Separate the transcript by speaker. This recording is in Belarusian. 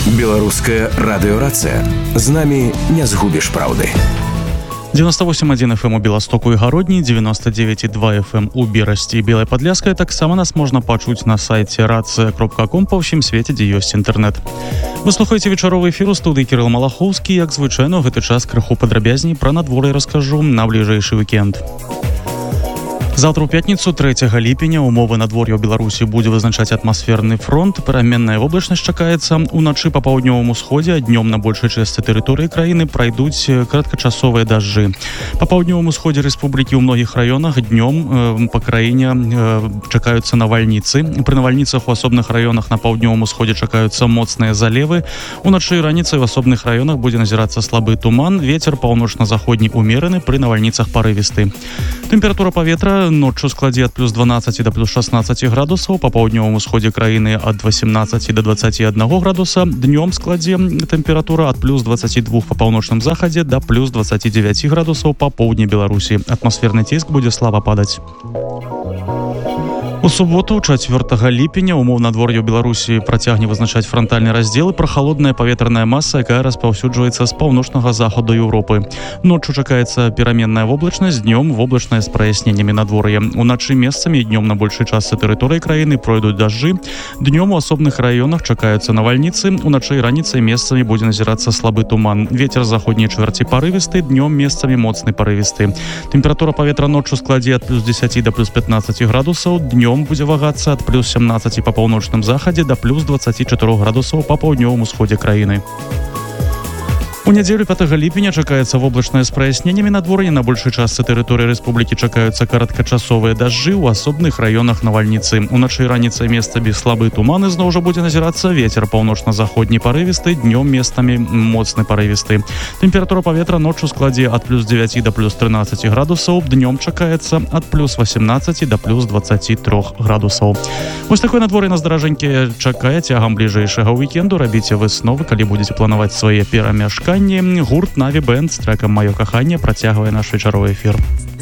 Speaker 1: Беларуская радыёрацыя. З намі не згубіш праўды.
Speaker 2: 98,1 FM у Беластоку і Гародні, 99,2 FM у Берасці і Белай Падляскай. Таксама нас можна пачуць на сайце racыя.com па ўсім свеце, дзе ёсць інтэрнэт. Вы слухаеце вечаровы эфір у студыі Кірыл Малахоўскі. Як звычайна, ў гэты час крыху падрабязней пра надвор'е раскажу на бліжэйшы вікенд. Завтра ў пятніцу 3 ліпеня умовы надвор'я ў Беларусі будзе вызначаць атмасферны фронт. Пераменная воблачнасць чакаецца. Уначы па паўднёвым усходзе, а днём на большай частцы тэрыторыі краіны прайдуць кароткачасовыя дажджы. Па паўднёвым усходзе рэспублікі ў многіх раёнах днём па краіне чакаюцца навальніцы. Пры навальніцах у асобных раёнах на паўднёвым усходзе чакаюцца моцныя залевы. Уначы і раніцай в асобных раёнах будзе назірацца слабы туман. Вецер паўночна-заходні умераны, пры навальніцах парывісты. Тэмпература паветра ноччу складзе ад плюс 12 да плюс 16 градусаў, па паўднёвым усходзе краіны ад 18 да 21 градуса. Днём складзе тэмпература ад плюс 22 па паўночным захадзе да плюс 29 градусаў па поўдні Беларусі. Атмасферны ціск будзе слаба падаць. У суботу, 4 ліпеня, умоў надвор'я ў Беларусі працягне вызначаць франтальны раздзел і прахалодная паветраная маса, якая распаўсюджваецца з паўночнага захаду Еўропы. Ноччу чакаецца пераменная воблачнасць, днём воблачная з праясненнямі надвор'я. Уначы месцамі і днём на большай частцы тэрыторыі краіны пройдуць дажджы. Днём у асобных раёнах чакаюцца навальніцы. Уначы і раніцай месцамі будзе назірацца слабы туман. Вецер заходняй чвэрці парывісты, днём месцамі моцны парывісты. Тэмпература паветра ноччу складзе ад плюс 10 да плюс 15 градусаў, днём будзе вагацца ад плюс 17 па паўночным захадзе да плюс 24 градусаў па паўднёвым усходзе краіны. У нядзелю 5 ліпеня чакаецца воблачнае з праясненнямі надвор'я. На большай частцы тэрыторыі рэспублікі чакаюцца кароткачасовыя дажджы, у асобных раёнах навальніцы. Уначы і раніцай месцамі слабы туман, і зноў жа будзе назірацца вецер паўночна-заходні парывісты, днём месцамі моцны парывісты. Тэмпература паветра ноччу складзе ад плюс 9 да плюс 13 градусаў, днём чакаецца ад плюс 18 да плюс 23 градусаў. Вось такое надвор'е нас, даражэнькія, чакае цягам бліжэйшага вікенду. Рабіце высновы, калі будзеце планаваць свае перамяшканні. Гурт Наві Бэнд з трэкам «Маё каханне» працягвае наш вечаровы эфір.